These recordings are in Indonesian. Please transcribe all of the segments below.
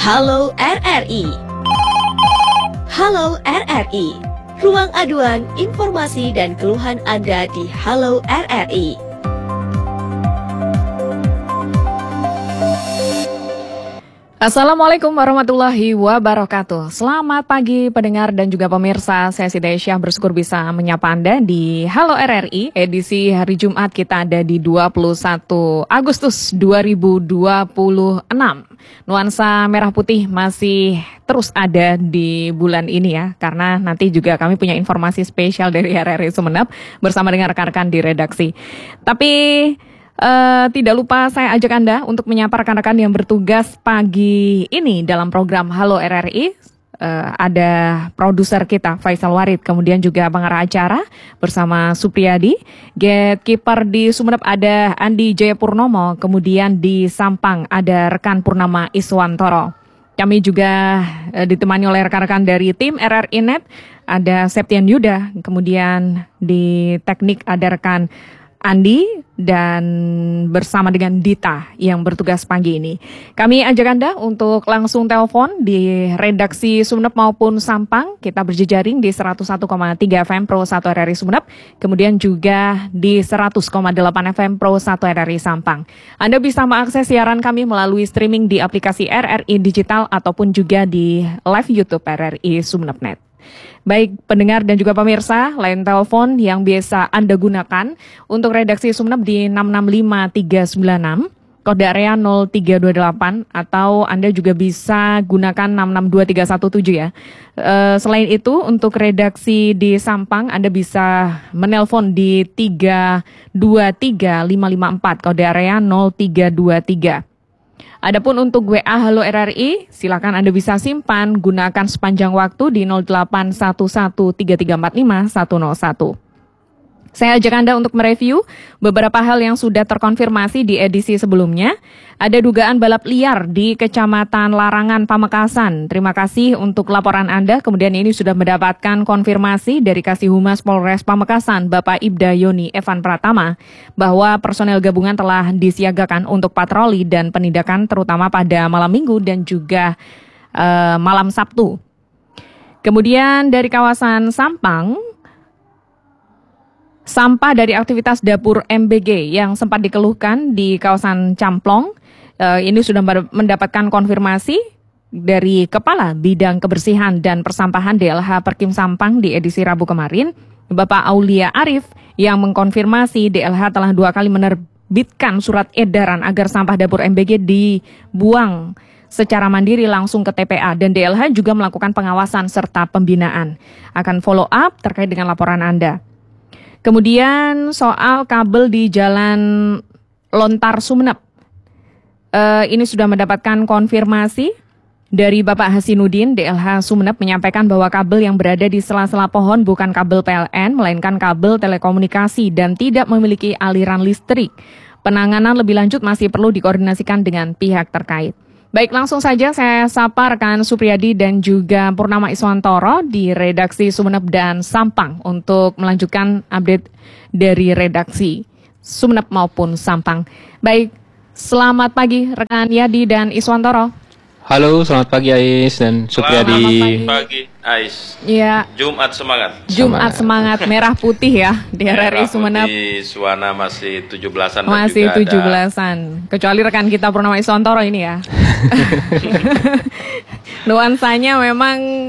Halo RRI. Halo RRI. Ruang aduan, informasi dan keluhan Anda di Halo RRI. Assalamualaikum warahmatullahi wabarakatuh. Selamat pagi pendengar dan juga pemirsa. Saya Siti Aisyah bersyukur bisa menyapa Anda di Halo RRI. Edisi hari Jumat kita ada di 21 Agustus 2026. Nuansa merah putih masih terus ada di bulan ini ya. Karena nanti juga kami punya informasi spesial dari RRI Sumeneb bersama dengan rekan-rekan di redaksi. Tapi tidak lupa saya ajak Anda untuk menyapa rekan-rekan yang bertugas pagi ini dalam program Halo RRI. Ada produser kita Faisal Warid, kemudian juga pengarah acara bersama Supriyadi. Gatekeeper di Sumeneb ada Andi Jayapurnomo, kemudian di Sampang ada rekan Purnama Iswantoro. Kami juga ditemani oleh rekan-rekan dari tim RRI Net, ada Septian Yuda, kemudian di teknik ada rekan Andi dan bersama dengan Dita yang bertugas pagi ini. Kami ajak Anda untuk langsung telepon di redaksi Sumeneb maupun Sampang. Kita berjejaring di 101,3 FM Pro 1 RRI Sumeneb, kemudian juga di 100,8 FM Pro 1 RRI Sampang. Anda bisa mengakses siaran kami melalui streaming di aplikasi RRI Digital ataupun juga di live YouTube RRI Sumeneb.net. Baik pendengar dan juga pemirsa, line telepon yang biasa Anda gunakan untuk redaksi Sumeneb di 665396, kode area 0328, atau Anda juga bisa gunakan 662317 ya. Selain itu untuk redaksi di Sampang Anda bisa menelpon di 323554, kode area 0323. Adapun untuk WA Halo RRI, silakan Anda bisa simpan, gunakan sepanjang waktu di 08113345 101. Saya ajak Anda untuk mereview beberapa hal yang sudah terkonfirmasi di edisi sebelumnya. Ada dugaan balap liar di Kecamatan Larangan, Pamekasan. Terima kasih untuk laporan Anda. Kemudian ini sudah mendapatkan konfirmasi dari Kasih Humas Polres Pamekasan, Bapak Ibda Yoni Evan Pratama, bahwa personel gabungan telah disiagakan untuk patroli dan penindakan terutama pada malam Minggu dan juga malam Sabtu. Kemudian dari kawasan Sampang, sampah dari aktivitas dapur MBG yang sempat dikeluhkan di kawasan Camplong, ini sudah mendapatkan konfirmasi dari Kepala Bidang Kebersihan dan Persampahan DLH Perkim Sampang di edisi Rabu kemarin, Bapak Aulia Arif, yang mengkonfirmasi DLH telah 2 kali menerbitkan surat edaran agar sampah dapur MBG dibuang secara mandiri langsung ke TPA, dan DLH juga melakukan pengawasan serta pembinaan. Akan follow up terkait dengan laporan Anda. Kemudian soal kabel di Jalan Lontar Sumeneb, ini sudah mendapatkan konfirmasi dari Bapak Hasinudin. DLH Sumeneb menyampaikan bahwa kabel yang berada di sela-sela pohon bukan kabel PLN, melainkan kabel telekomunikasi dan tidak memiliki aliran listrik. Penanganan lebih lanjut masih perlu dikoordinasikan dengan pihak terkait. Baik, langsung saja saya sapa rekan Supriyadi dan juga Purnama Iswantoro di redaksi Sumeneb dan Sampang untuk melanjutkan update dari redaksi Sumeneb maupun Sampang. Baik, selamat pagi rekan Yadi dan Iswantoro. Halo, selamat pagi Ais dan Supriyadi. Selamat pagi Ais. Ya. Jumat semangat. Jumat semangat merah putih ya di RRI Sumeneb. Suwana masih 17-an. Masih 17-an. Kecuali rekan kita Purnama Iswantoro ini ya. Nuansanya memang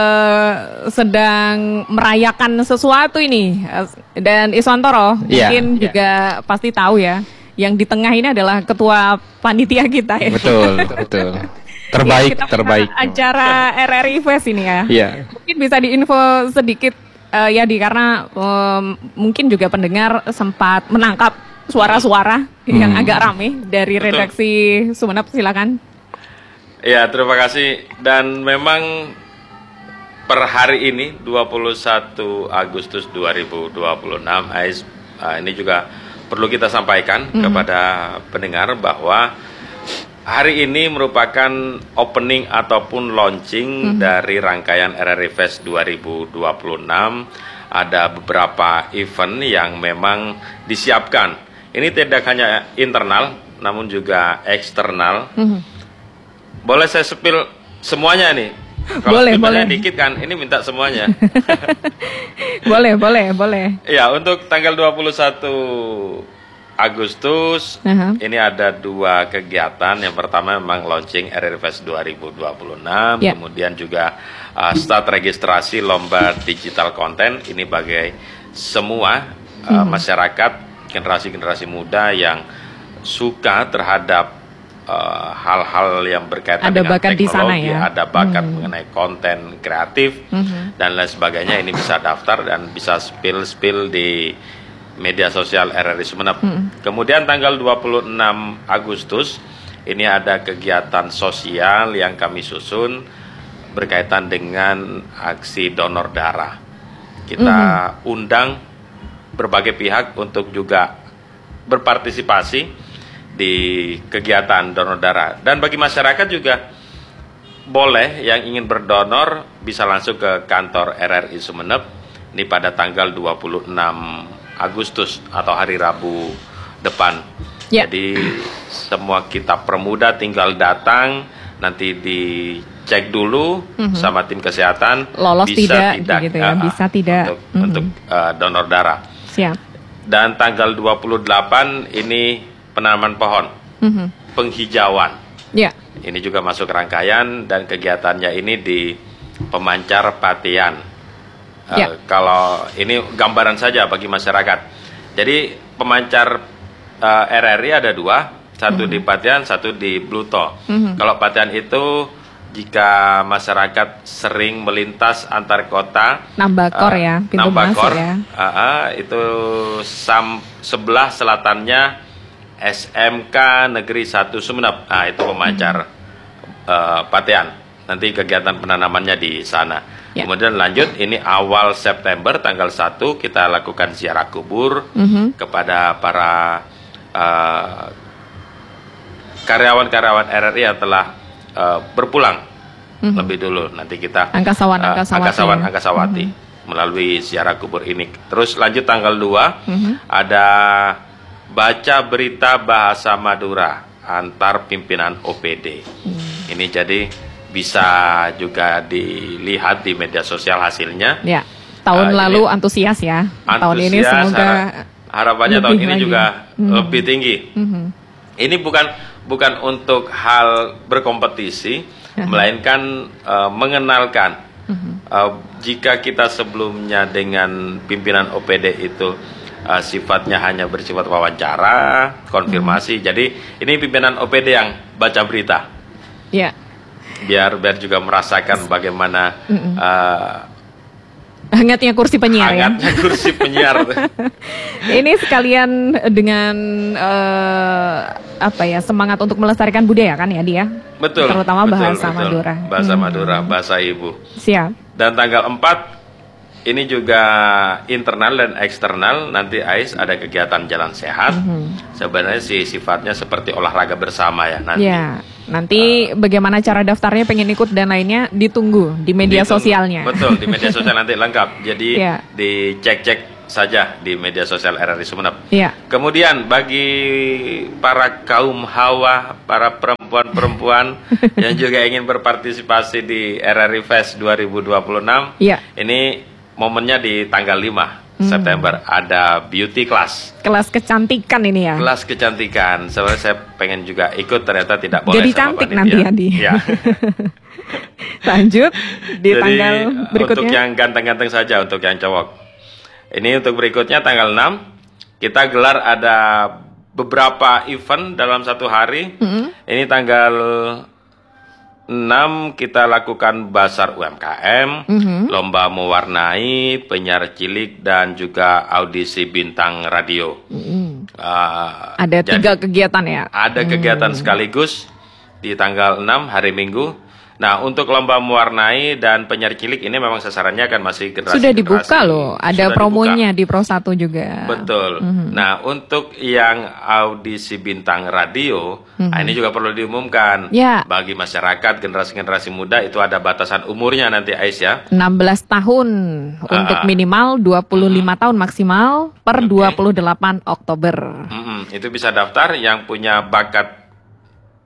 sedang merayakan sesuatu ini. Dan Iswantoro mungkin juga pasti tahu ya, yang di tengah ini adalah ketua panitia kita ya. Betul. Terbaik. Acara RRI Fest ini ya. Iya. Mungkin bisa diinfo sedikit Yadi, karena mungkin juga pendengar sempat menangkap suara-suara yang agak ramai dari redaksi Sumeneb. Silakan. Ya, terima kasih. Dan memang per hari ini 21 Agustus 2026 Ais, ini juga perlu kita sampaikan kepada pendengar bahwa hari ini merupakan opening ataupun launching dari rangkaian RRI Fest 2026. Ada beberapa event yang memang disiapkan. Ini tidak hanya internal, namun juga eksternal. boleh saya spill semuanya nih? Kalau boleh. dikit kan, ini minta semuanya. boleh. Ya, untuk tanggal 21 Agustus, ini ada 2 kegiatan. Yang pertama memang launching RRI Fest 2026, kemudian juga start registrasi lomba digital content. Ini bagi semua masyarakat, generasi-generasi muda yang suka terhadap hal-hal yang berkaitan ada dengan bakat teknologi, di sana ya? ada bakat mengenai konten kreatif dan lain sebagainya. Ini bisa daftar dan bisa spill di media sosial RRI Sumeneb. Kemudian tanggal 26 Agustus ini ada kegiatan sosial yang kami susun berkaitan dengan aksi donor darah. Kita undang berbagai pihak untuk juga berpartisipasi di kegiatan donor darah. Dan bagi masyarakat juga boleh yang ingin berdonor bisa langsung ke kantor RRI Sumeneb ini pada tanggal 26 Agustus atau hari Rabu depan. Jadi semua kita permuda tinggal datang, nanti dicek dulu sama tim kesehatan lolos bisa tidak gitu ya, bisa tidak untuk donor darah. Siap. Dan tanggal 28 ini penanaman pohon, penghijauan. Ini juga masuk rangkaian dan kegiatannya ini di Pemancar Patian. Kalau ini gambaran saja bagi masyarakat. Jadi pemancar RRI ada 2, satu di Patian, satu di Bluto. Kalau Patian itu jika masyarakat sering melintas antar kota, Nambakor ya, pintu masuk ya. Itu sebelah selatannya SMK Negeri 1 Sumeneb. Nah, itu pemancar Patian. Nanti kegiatan penanamannya di sana. Kemudian lanjut, ini awal September tanggal 1 kita lakukan ziarah kubur kepada para karyawan-karyawan RRI yang telah berpulang lebih dulu. Nanti kita Angkasawati melalui ziarah kubur ini. Terus lanjut tanggal 2 ada baca berita bahasa Madura antar pimpinan OPD. Ini jadi bisa juga dilihat di media sosial hasilnya. Tahun lalu antusias ya. Tahun ini semoga harapannya tahun ini juga lebih tinggi. Ini bukan untuk hal berkompetisi, melainkan mengenalkan. Jika kita sebelumnya dengan pimpinan OPD itu sifatnya hanya bersifat wawancara, konfirmasi. Jadi ini pimpinan OPD yang baca berita. Biar juga merasakan bagaimana hangatnya kursi penyiar. Kursi penyiar. Ini sekalian dengan semangat untuk melestarikan budaya kan ya dia. Betul. Terutama bahasa Madura. Bahasa Madura, bahasa ibu. Siap. Dan tanggal 4 ini juga internal dan eksternal. Nanti AIS ada kegiatan jalan sehat. Sebenarnya sifatnya seperti olahraga bersama ya nanti. Nanti bagaimana cara daftarnya, pengen ikut dan lainnya ditunggu di media sosialnya. Betul, di media sosial nanti lengkap. Jadi dicek-cek saja di media sosial RRI Sumeneb. Kemudian bagi para kaum hawa, para perempuan-perempuan yang juga ingin berpartisipasi di RRI Fest 2026, ini momennya di tanggal 5 September ada beauty class. Kelas kecantikan ini ya. Kelas kecantikan. Soalnya saya pengen juga ikut, ternyata tidak boleh. Jadi cantik nanti Adi. Lanjut di tanggal berikutnya. Untuk yang ganteng-ganteng saja, untuk yang cowok. Ini untuk berikutnya tanggal 6 kita gelar ada beberapa event dalam satu hari. Ini tanggal 6 kita lakukan Basar UMKM, lomba mewarnai, penyiar cilik dan juga audisi bintang radio. Ada 3 kegiatan ya? Ada kegiatan sekaligus di tanggal 6 hari Minggu. Nah, untuk lomba mewarnai dan penyiar cilik ini memang sasarannya kan masih generasi. Sudah dibuka loh, ada promonya di Pro 1 juga. Betul. Nah, untuk yang audisi bintang radio, ini juga perlu diumumkan. Bagi masyarakat, generasi-generasi muda itu ada batasan umurnya nanti Ais ya. 16 tahun untuk minimal, 25 tahun maksimal per 28 Oktober. Itu bisa daftar yang punya bakat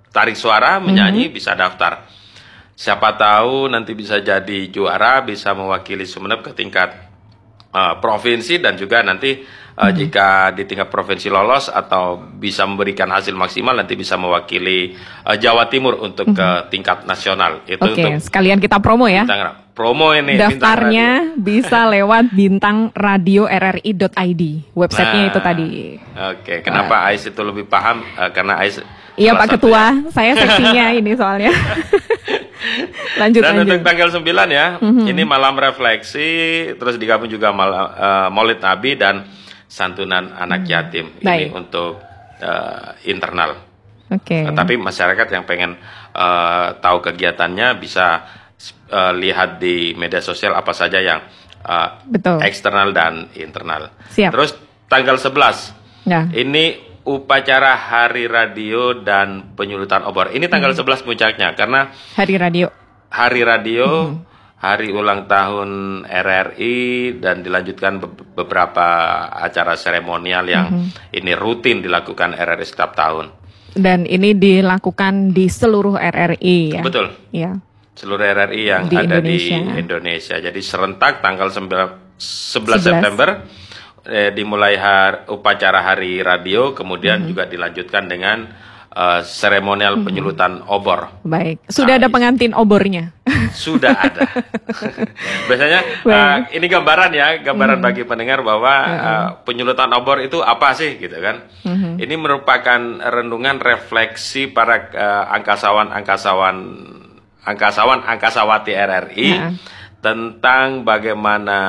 tarik suara, menyanyi, bisa daftar. Siapa tahu nanti bisa jadi juara, bisa mewakili Sumeneb ke tingkat provinsi, dan juga nanti jika di tingkat provinsi lolos atau bisa memberikan hasil maksimal, nanti bisa mewakili Jawa Timur untuk ke tingkat nasional. Itu untuk sekalian kita promo ya. Promo ini. Daftarnya bisa lewat bintangradioRRI.id. Websitenya itu tadi. Oke, kenapa Ais itu lebih paham? Karena Ais. Iya Pak Ketua, saya seksinya ini soalnya. lanjut. Untuk tanggal 9 ya, ini malam refleksi, terus digabung juga Maulid Nabi dan santunan anak yatim. Ini untuk internal. Tapi masyarakat yang pengen tahu kegiatannya bisa lihat di media sosial apa saja yang eksternal dan internal. Siap. Terus tanggal 11, ini upacara Hari Radio dan penyulutan obor. Ini tanggal 11 puncaknya, karena Hari Radio, hari ulang tahun RRI, dan dilanjutkan beberapa acara seremonial yang ini rutin dilakukan RRI setiap tahun. Dan ini dilakukan di seluruh RRI ya? Betul. Ya. Seluruh RRI yang ada di Indonesia. Jadi serentak tanggal 11 September dimulai upacara Hari Radio, kemudian juga dilanjutkan dengan seremonial penyulutan obor. Baik. Sudah ada pengantin obornya? Sudah ada. Biasanya ini gambaran bagi pendengar bahwa penyulutan obor itu apa sih, gitu kan? Ini merupakan renungan refleksi para angkasawati RRI tentang bagaimana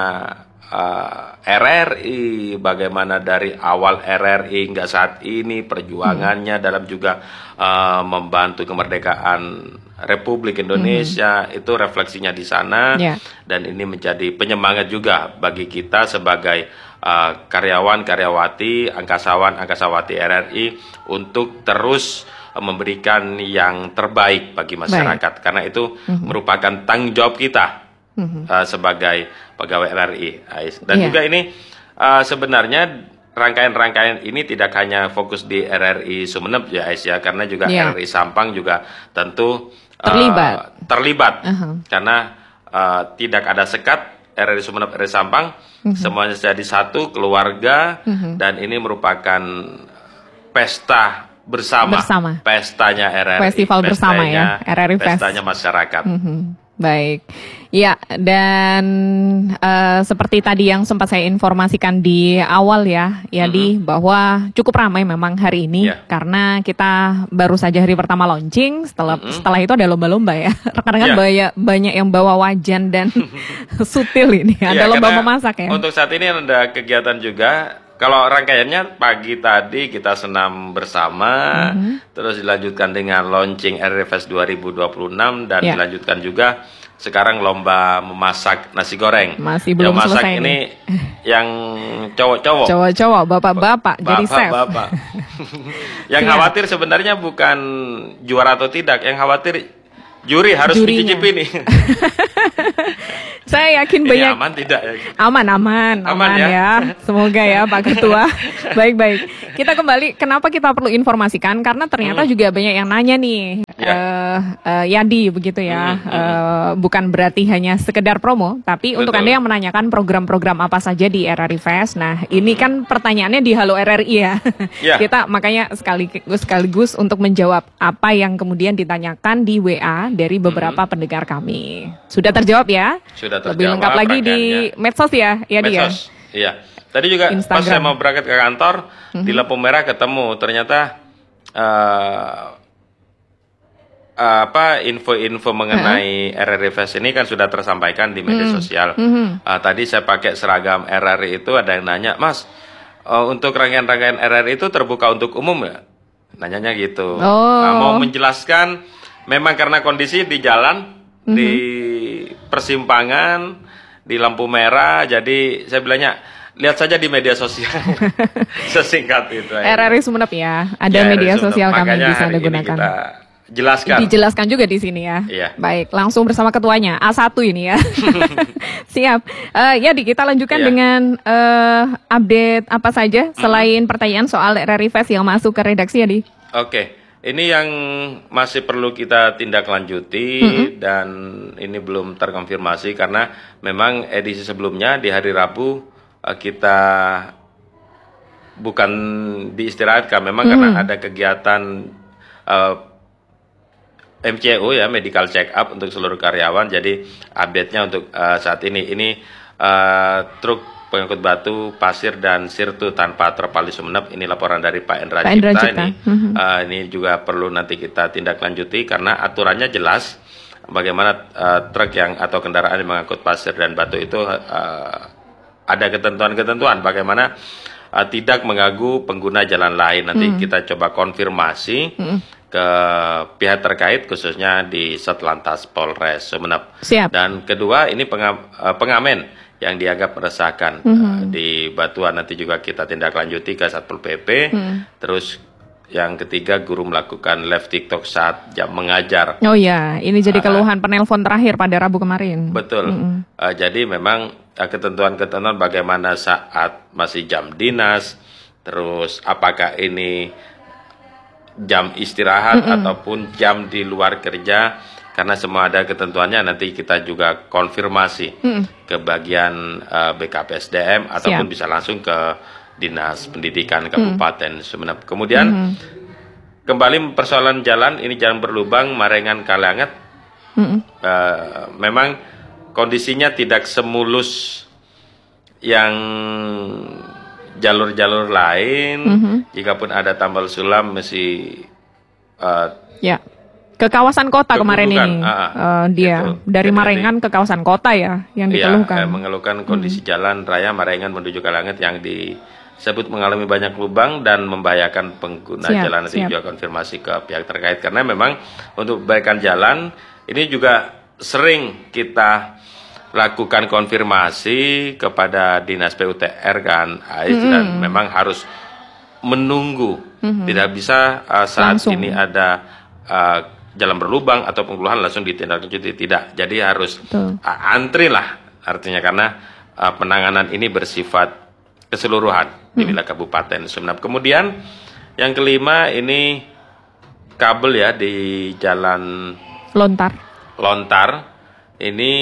RRI, bagaimana dari awal RRI hingga saat ini perjuangannya dalam juga membantu kemerdekaan Republik Indonesia, itu refleksinya di sana. Dan ini menjadi penyemangat juga bagi kita sebagai karyawan-karyawati, angkasawati RRI untuk terus memberikan yang terbaik bagi masyarakat. Karena itu merupakan tanggung jawab kita sebagai pegawai RRI, Ais. Dan juga ini sebenarnya rangkaian-rangkaian ini tidak hanya fokus di RRI Sumeneb ya, Ais ya, karena juga RRI Sampang juga tentu terlibat. Karena tidak ada sekat RRI Sumeneb, RRI Sampang, semuanya jadi satu keluarga, dan ini merupakan pesta bersama. Pestanya RRI. Festival bersama ya, RRI Fest. Pestanya masyarakat. Baik, ya, dan seperti tadi yang sempat saya informasikan di awal ya, Yadi, bahwa cukup ramai memang hari ini, karena kita baru saja hari pertama launching, setelah itu ada lomba-lomba ya, rekan-rekan banyak yang bawa wajan dan sutil ini, ada lomba memasak ya. Untuk saat ini ada kegiatan juga. Kalau rangkaiannya pagi tadi kita senam bersama, terus dilanjutkan dengan launching RRI Fest 2026, dan dilanjutkan juga sekarang lomba memasak nasi goreng. Masih belum yang masak selesai ini yang cowok-cowok. Cowok-cowok, bapak-bapak jadi chef. Bapak. Yang khawatir sebenarnya bukan juara atau tidak, yang khawatir juri harus mencicipi nih. Saya yakin ini banyak. Aman tidak ya? Aman ya. Semoga ya Pak Ketua. Baik. Kita kembali, kenapa kita perlu informasikan? Karena ternyata juga banyak yang nanya nih, Yadi begitu ya. Bukan berarti hanya sekedar promo, tapi untuk Anda yang menanyakan program-program apa saja di RRI Fest. Nah, ini kan pertanyaannya di Halo RRI ya. Kita makanya sekaligus untuk menjawab apa yang kemudian ditanyakan di WA dari beberapa pendengar kami. Sudah terjawab ya? Sudah terjawab. Lebih lengkap lagi di medsos ya, medsos. Iya. Tadi juga Instagram. Pas saya mau berangkat ke kantor, di lampu merah ketemu ternyata info-info mengenai RRI Fest ini kan sudah tersampaikan di media sosial. Tadi saya pakai seragam RRI itu, ada yang nanya, Mas, untuk rangkaian-rangkaian RRI itu terbuka untuk umum ya? Nanyanya gitu. Mau menjelaskan, memang karena kondisi di jalan, di persimpangan, di lampu merah, jadi saya bilangnya lihat saja di media sosial. Sesingkat itu. RRI Sumeneb ya, ada media sosial kami bisa Anda gunakan. Dijelaskan juga di sini ya. Baik, langsung bersama ketuanya A1 ini ya. Siap. Yadi, kita lanjutkan dengan update apa saja selain pertanyaan soal RRI Fest yang masuk ke redaksi, Yadi. Oke. Ini yang masih perlu kita tindak lanjuti dan ini belum terkonfirmasi karena memang edisi sebelumnya di hari Rabu kita bukan diistirahatkan memang karena ada kegiatan MCO ya, medical check up untuk seluruh karyawan. Jadi update-nya untuk saat ini truk pengangkut batu, pasir, dan sirtu tanpa terpal di Sumeneb. Ini laporan dari Pak Endra Cipta. Ini juga perlu nanti kita tindak lanjuti karena aturannya jelas bagaimana truk yang atau kendaraan yang mengangkut pasir dan batu itu ada ketentuan-ketentuan bagaimana tidak mengganggu pengguna jalan lain. Nanti kita coba konfirmasi ke pihak terkait khususnya di Satlantas Polres Sumeneb. Siap. Dan kedua ini pengamen yang dianggap meresahkan di Batuan, nanti juga kita tindak lanjuti ke Satpol PP. Terus yang ketiga, guru melakukan live TikTok saat jam mengajar. Oh ya, ini jadi keluhan penelpon terakhir pada Rabu kemarin. Betul. Jadi memang ketentuan-ketentuan bagaimana saat masih jam dinas, terus apakah ini jam istirahat ataupun jam di luar kerja, karena semua ada ketentuannya. Nanti kita juga konfirmasi ke bagian BKPSDM ataupun bisa langsung ke Dinas Pendidikan Kabupaten Sumeneb. Kemudian kembali persoalan jalan, ini jalan berlubang Marengan Kalanget. Memang kondisinya tidak semulus yang jalur-jalur lain. Jikapun ada tambal sulam masih ke kawasan kota kemarin ini dia gitu. dari Jadi Marengan ke kawasan kota ya yang dikeluhkan. Mengeluhkan kondisi jalan raya Marengan menuju Kalanget yang disebut mengalami banyak lubang dan membahayakan pengguna jalan. Nanti juga konfirmasi ke pihak terkait karena memang untuk perbaikan jalan ini juga sering kita lakukan konfirmasi kepada Dinas PUTR kan, dan memang harus menunggu, tidak bisa saat langsung ini ada jalan berlubang atau keluhan langsung ditindaklanjuti, tidak. Jadi harus antri lah artinya karena penanganan ini bersifat keseluruhan di wilayah Kabupaten Sumeneb. Kemudian yang kelima ini kabel ya di jalan Lontar ini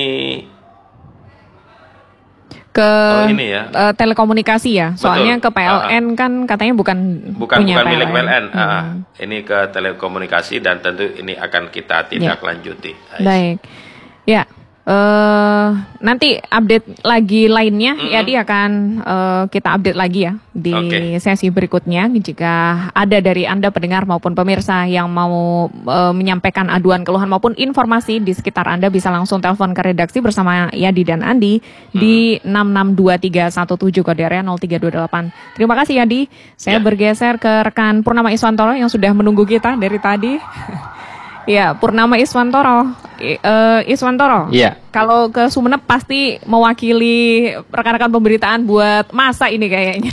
ke telekomunikasi ya. Soalnya ke PLN kan katanya bukan punya milik PLN. Ini ke telekomunikasi dan tentu ini akan kita tindak lanjuti. Baik. Ya. Nanti update lagi lainnya ya, dia akan kita update lagi ya di sesi berikutnya. Jika ada dari Anda pendengar maupun pemirsa yang mau menyampaikan aduan, keluhan maupun informasi di sekitar Anda, bisa langsung telepon ke redaksi bersama Yadi dan Andi di 662317 kode area 0328. Terima kasih Yadi. Saya bergeser ke rekan Purnama Iswantoro yang sudah menunggu kita dari tadi. Ya, Purnama Iswantoro. Iya. Kalau ke Sumeneb pasti mewakili rekan-rekan pemberitaan buat masak ini kayaknya.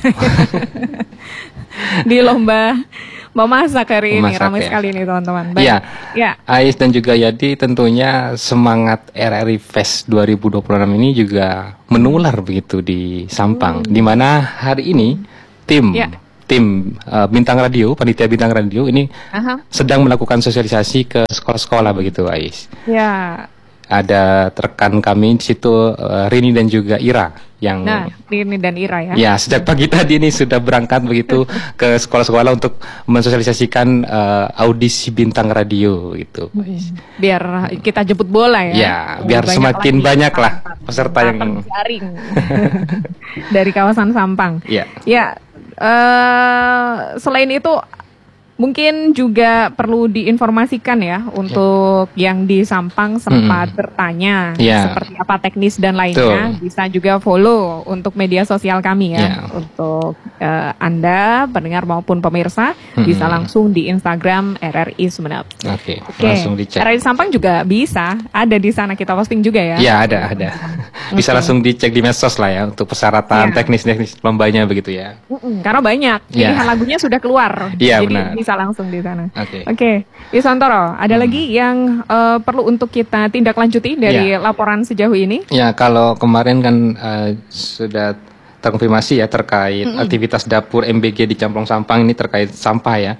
Di lomba memasak hari ini, ramai sekali ini teman-teman. Iya. Ya. Ais dan juga Yadi, tentunya semangat RRI Fest 2026 ini juga menular begitu di Sampang, di mana hari ini tim Bintang Radio, panitia Bintang Radio ini sedang melakukan sosialisasi ke sekolah-sekolah begitu, Ais. Ya. Ada rekan kami di situ, Rini dan juga Ira yang. Nah, Rini dan Ira ya. Ya, sejak pagi tadi ini sudah berangkat begitu ke sekolah-sekolah untuk mensosialisasikan audisi Bintang Radio gitu. Biar kita jemput bola ya. Ya, biar semakin banyak lah peserta yang jaring dari kawasan Sampang. Ya. Ya. Selain itu mungkin juga perlu diinformasikan ya untuk yang di Sampang sempat bertanya seperti apa teknis dan lainnya. Bisa juga follow untuk media sosial kami ya. Untuk Anda pendengar maupun pemirsa bisa langsung di Instagram RRI Sumeneb. Oke. Langsung dicek. RRI Sampang juga bisa ada di sana, kita posting juga ya. Ya, ada. Bisa langsung dicek di medsos lah ya untuk persyaratan teknis lombanya begitu ya. Karena banyak pilihan lagunya sudah keluar. Iya, jadi benar. Bisa langsung di sana. Oke. Iswantoro, ada lagi yang perlu untuk kita tindak lanjuti dari laporan sejauh ini? Ya, kalau kemarin kan sudah terkonfirmasi ya terkait aktivitas dapur MBG di Camplong Sampang ini terkait sampah ya.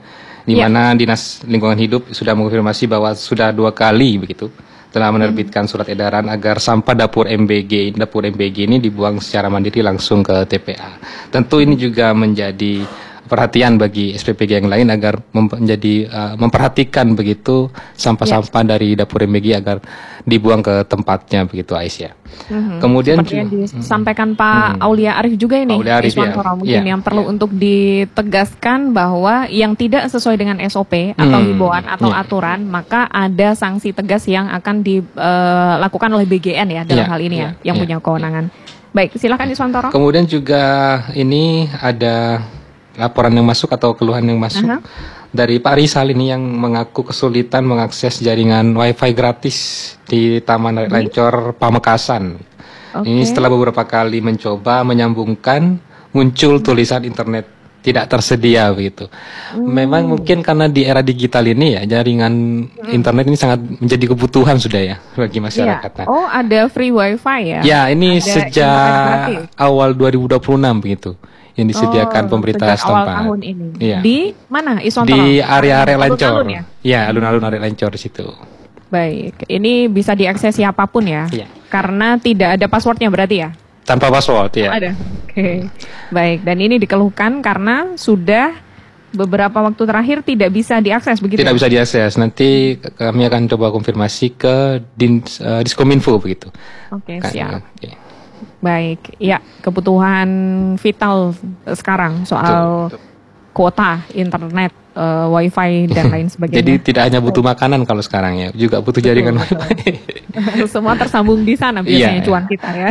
di mana Dinas Lingkungan Hidup sudah mengonfirmasi bahwa sudah 2 kali begitu telah menerbitkan surat edaran agar sampah dapur MBG ini dibuang secara mandiri langsung ke TPA. Tentu ini juga menjadi perhatian bagi SPPG yang lain agar memperhatikan begitu sampah-sampah dari dapur MBG agar dibuang ke tempatnya begitu, Ais ya. Kemudian seperti yang disampaikan Pak Aulia Arif juga ini, Iswantoro, mungkin yang perlu untuk ditegaskan bahwa yang tidak sesuai dengan SOP atau himbauan atau aturan, maka ada sanksi tegas yang akan dilakukan oleh BGN ya dalam hal ini yang punya kewenangan. Baik, silakan Iswantoro. Kemudian juga ini ada laporan yang masuk atau keluhan yang masuk dari Pak Rizal ini yang mengaku kesulitan mengakses jaringan WiFi gratis di Taman Narik Lancor Pamekasan. Ini setelah beberapa kali mencoba menyambungkan, muncul tulisan internet tidak tersedia begitu. Memang mungkin karena di era digital ini ya, jaringan internet ini sangat menjadi kebutuhan sudah ya bagi masyarakat. Oh, ada free WiFi ya? Ya, ini sejak awal 2026 begitu yang disediakan pemerintah setempat. Awal tahun ini. Ya. Di mana, Iswantoro? Di area Lancor. Ya, alun-alun area Lancor di situ. Baik, ini bisa diakses siapapun ya? Iya. Karena tidak ada passwordnya berarti ya? Tanpa password ya. Ada. Oke. Baik, dan ini dikeluhkan karena sudah beberapa waktu terakhir tidak bisa diakses begitu. Tidak bisa diakses. Nanti kami akan coba konfirmasi ke Diskominfo begitu. Oke, siap. Baik, ya, kebutuhan vital sekarang soal kuota internet, WiFi dan lain sebagainya. Jadi tidak hanya butuh makanan kalau sekarang ya, juga butuh jaringan WiFi. Semua tersambung di sana biasanya cuan kita ya.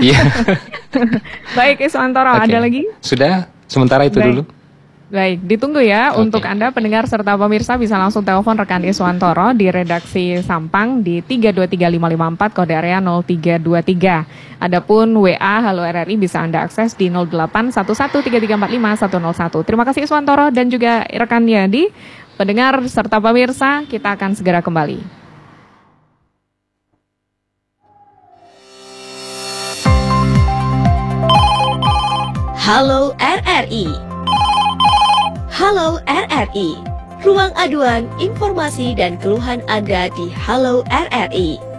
Baik, Iswantoro, ada lagi? Sudah, sementara itu dulu. Baik, ditunggu ya untuk Anda pendengar serta pemirsa bisa langsung telepon rekan Iswantoro di redaksi Sampang di 323554 kode area 0323. Adapun WA Halo RRI bisa Anda akses di 08113345 101. Terima kasih Iswantoro dan juga rekan Yadi. Pendengar serta pemirsa, kita akan segera kembali. Halo RRI. Halo RRI, ruang aduan informasi dan keluhan Anda di Halo RRI.